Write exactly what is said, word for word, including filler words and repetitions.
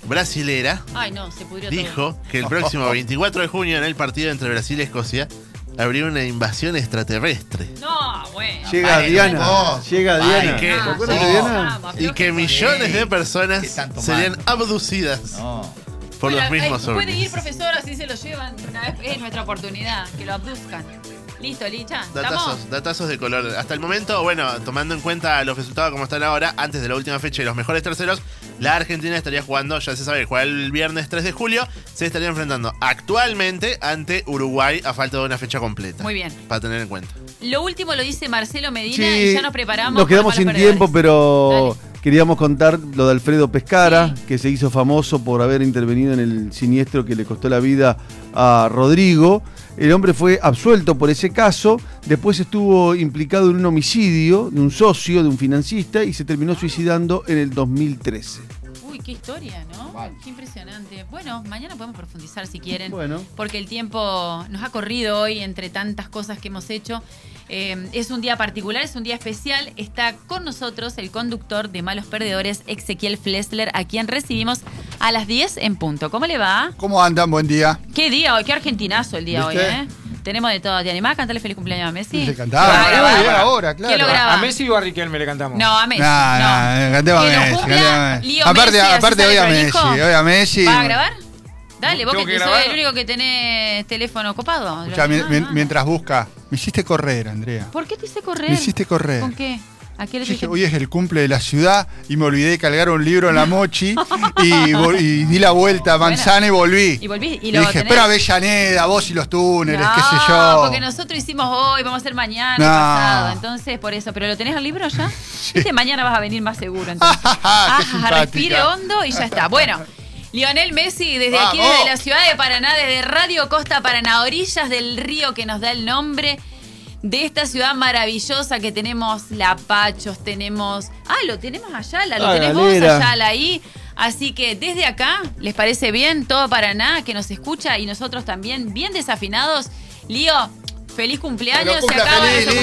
brasilera Ay, no, se pudrió dijo todo. que el próximo veinticuatro de junio, en el partido entre Brasil y Escocia, habría una invasión extraterrestre. No, bueno. Llega Bueno, Diana. no. Llega Ay, Diana. ¿qué? ¿Te acuerdas No. de Diana? Vamos, Y que aflojen. millones de ¿Qué personas están tomando? serían abducidas No. por Bueno, los mismos ahí puede ovnis. ir, profesor, así se lo llevan. Una vez, es nuestra oportunidad, que lo abduzcan. Listo, Licha. ¿Estamos? Datazos, datazos de color. Hasta el momento, bueno, tomando en cuenta los resultados como están ahora, antes de la última fecha y los mejores terceros, la Argentina estaría jugando, ya se sabe, juega el viernes tres de julio, se estaría enfrentando actualmente ante Uruguay a falta de una fecha completa. Muy bien. Para tener en cuenta. Lo último lo dice Marcelo Medina Sí, y ya nos preparamos. nos quedamos para sin los tiempo, perdedores. pero queríamos contar lo de Alfredo Pescara, Sí. que se hizo famoso por haber intervenido en el siniestro que le costó la vida a Rodrigo. El hombre fue absuelto por ese caso, después estuvo implicado en un homicidio de un socio, de un financista, y se terminó suicidando en el dos mil trece. Uy, qué historia, ¿no? Vale. Qué impresionante. Bueno, mañana podemos profundizar si quieren. Bueno. Porque el tiempo nos ha corrido hoy entre tantas cosas que hemos hecho. Eh, es un día particular, es un día especial. Está con nosotros el conductor de Malos Perdedores, Ezequiel Flesler, a quien recibimos a las diez en punto. ¿Cómo le va? ¿Cómo andan? Buen día. Qué día hoy, qué argentinazo el día ¿Viste? hoy, ¿eh? Tenemos de todo. ¿Te animás a cantarle feliz cumpleaños a Messi? Se ¿Lo cantaba. va a Muy grabar? bien, ahora, ¿Quién lo claro. graba? ¿A Messi o a Riquelme le cantamos? No, a Messi. No, no, cantemos a Que lo Messi, cumpla cantemos a Messi. Lío Aparte, Messi, así aparte sale hoy a prolijo. Messi, hoy a Messi. ¿Vas a grabar? Dale, vos que, ¿Tengo que que sos grabar? el único que tenés teléfono copado. Escuchá, mi- Ah, mi- ah. mientras busca, me hiciste correr, Andrea. ¿Por qué te hice correr? Me hiciste correr. ¿Con qué? ¿A qué le Yo dije, dije? hoy es el cumple de la ciudad y me olvidé de cargar un libro en la mochi y, vol- y di la vuelta a Manzana y volví. Y volví y Y lo dije, tenés. espera Avellaneda, vos y los túneles, No, qué sé yo. porque nosotros hicimos hoy, vamos a hacer mañana y No. pasado. Entonces, por eso. ¿Pero lo tenés al libro ya? Este mañana vas a venir más seguro, entonces. Qué Ah, simpática. respire hondo y ya está. Bueno, Lionel Messi, desde aquí, Vamos. desde la ciudad de Paraná, desde Radio Costa Paraná, orillas del río que nos da el nombre de esta ciudad maravillosa que tenemos La Pachos, tenemos... Ah, lo tenemos Ayala, lo Ah, tenés vos Galera. Ayala ahí. Así que desde acá, ¿les parece bien? Todo Paraná que nos escucha y nosotros también bien desafinados. Lío, feliz cumpleaños. Pero cumpla Se acaba feliz, nuestro